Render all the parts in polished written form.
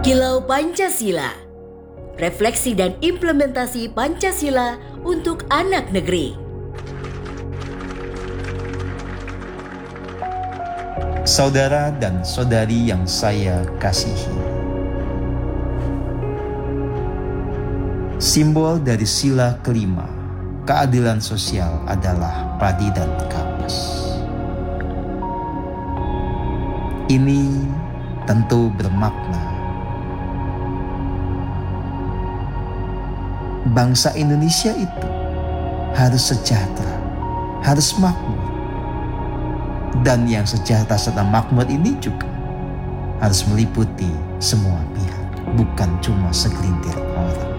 Kilau Pancasila, refleksi dan implementasi Pancasila untuk anak negeri. Saudara dan saudari yang saya kasihi, simbol dari sila kelima, keadilan sosial adalah padi dan kapas. Ini tentu bermakna bangsa Indonesia itu harus sejahtera, harus makmur. Dan yang sejahtera serta makmur ini juga harus meliputi semua pihak, bukan cuma segelintir orang.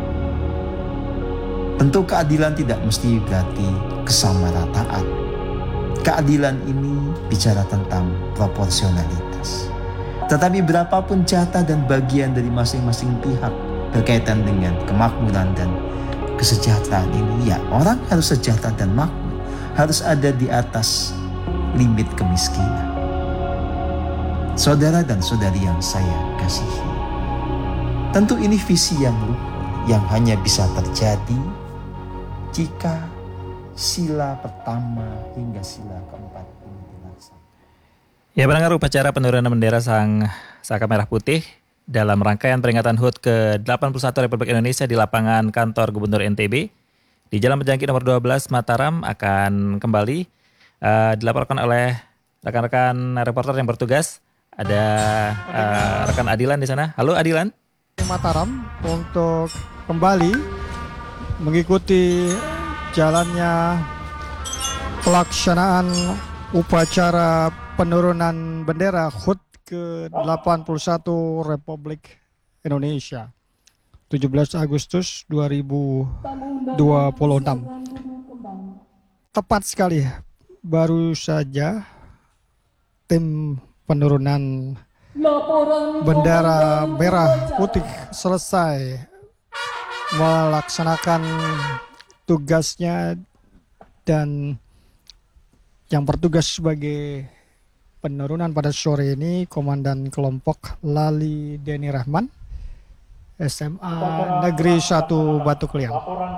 Tentu keadilan tidak mesti berarti kesamarataan. Keadilan ini bicara tentang proporsionalitas. Tetapi berapapun jatah dan bagian dari masing-masing pihak berkaitan dengan kemakmuran dan kesejahteraan ini, ya orang harus sejahtera dan makmur, harus ada di atas limit kemiskinan. Saudara dan saudari yang saya kasihi, tentu ini visi yang luhur yang hanya bisa terjadi jika sila pertama hingga sila keempat ini dilaksanakan. Ya, pendengar, upacara penurunan bendera Sang Saka Merah Putih dalam rangkaian peringatan HUT ke-81 Republik Indonesia di lapangan kantor Gubernur NTB di Jalan Pejangkit nomor 12 Mataram akan kembali dilaporkan oleh rekan-rekan reporter yang bertugas. Ada rekan Adilan di sana. Halo Adilan. Mataram untuk kembali mengikuti jalannya pelaksanaan upacara penurunan bendera HUT ke-81 Republik Indonesia 17 Agustus 2026. Tepat sekali, baru saja tim penurunan bendera merah putih selesai melaksanakan tugasnya, dan yang bertugas sebagai penurunan pada sore ini Komandan Kelompok Lali Deni Rahman, SMA Negeri 1 Batu Kliang.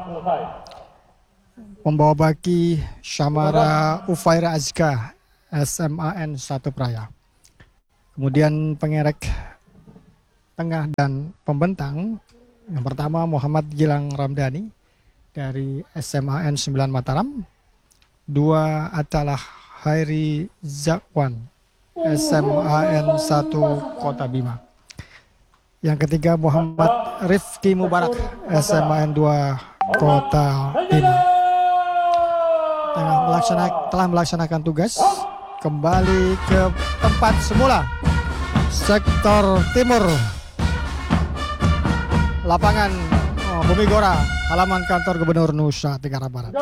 Pembawa baki Syamara Ufaira Azka, SMAN 1 Praya. Kemudian pengerek tengah dan pembentang, yang pertama Muhammad Gilang Ramdhani dari SMAN 9 Mataram. Dua adalah Hairi Zakwan, SMAN 1 Kota Bima. Yang ketiga Muhammad Rifki Mubarak, SMAN 2 Kota Bima. Telah melaksanakan tugas kembali ke tempat semula, sektor timur lapangan Bumi Gora, halaman kantor Gubernur Nusa Tenggara Barat.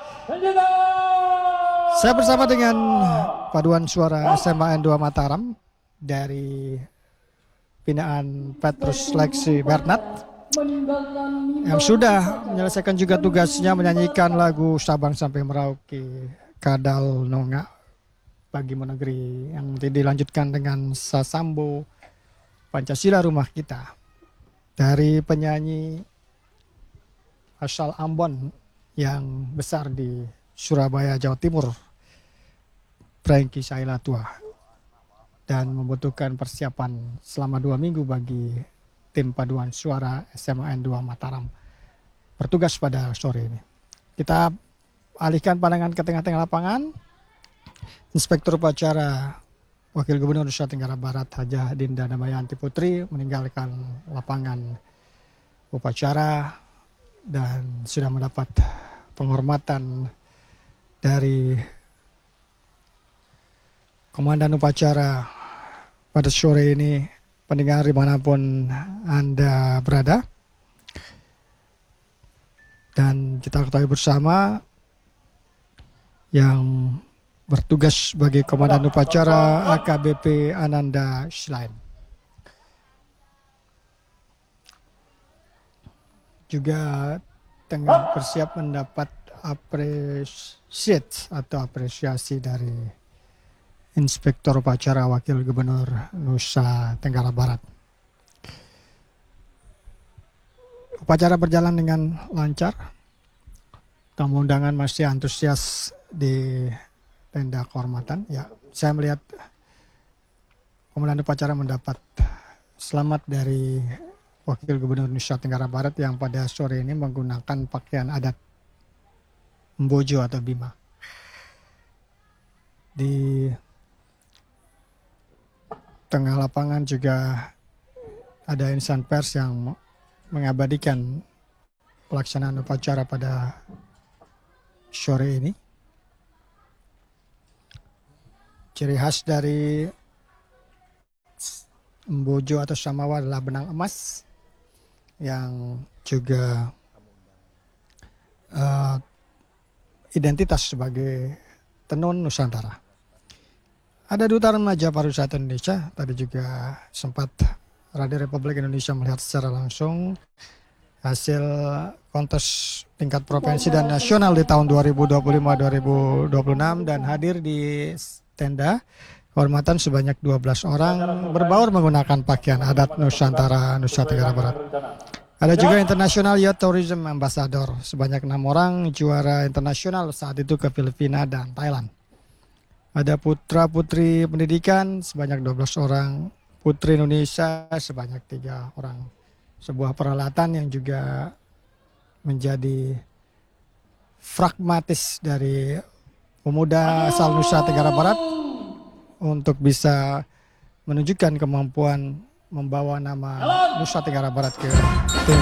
Saya bersama dengan paduan suara SMAN 2 Mataram dari binaan Petrus Lexi Bernat yang sudah menyelesaikan juga tugasnya menyanyikan lagu Sabang sampai Merauke Kadal Nonga bagi Negeri, yang dilanjutkan dengan Sasambo Pancasila Rumah Kita dari penyanyi asal Ambon yang besar di Surabaya, Jawa Timur, Franky Sailatua, dan membutuhkan persiapan selama 2 minggu bagi tim paduan suara SMAN 2 Mataram bertugas pada sore ini. Kita alihkan pandangan ke tengah-tengah lapangan. Inspektur upacara Wakil Gubernur Nusa Tenggara Barat Hajah Dinda Damayanti Putri meninggalkan lapangan upacara dan sudah mendapat penghormatan dari Komandan upacara pada sore ini. Pendengar dimanapun Anda berada, dan kita ketahui bersama yang bertugas sebagai Komandan upacara AKBP Ananda Shlain. Juga tengah bersiap mendapat apresiasi dari Inspektur Upacara Wakil Gubernur Nusa Tenggara Barat. Upacara berjalan dengan lancar. Tamu undangan masih antusias di tenda kehormatan. Ya, saya melihat Komandan Upacara mendapat selamat dari Wakil Gubernur Nusa Tenggara Barat yang pada sore ini menggunakan pakaian adat Mbojo atau Bima. Di tengah lapangan juga ada insan pers yang mengabadikan pelaksanaan upacara pada sore ini. Ciri khas dari Mbojo atau Samawa adalah benang emas yang juga identitas sebagai tenun Nusantara. Ada Duta Remaja Pariwisata Indonesia, tadi juga sempat Radio Republik Indonesia melihat secara langsung hasil kontes tingkat provinsi dan nasional di tahun 2025-2026 dan hadir di tenda kehormatan sebanyak 12 orang berbaur menggunakan pakaian adat Nusantara Nusa Tenggara Barat. Ada juga International Youth Tourism Ambassador sebanyak 6 orang juara internasional saat itu ke Filipina dan Thailand. Ada putra-putri pendidikan sebanyak 12 orang, putri Indonesia sebanyak 3 orang. Sebuah peralatan yang juga menjadi pragmatis dari pemuda asal Nusa Tenggara Barat untuk bisa menunjukkan kemampuan membawa nama Nusa Tenggara Barat ke tim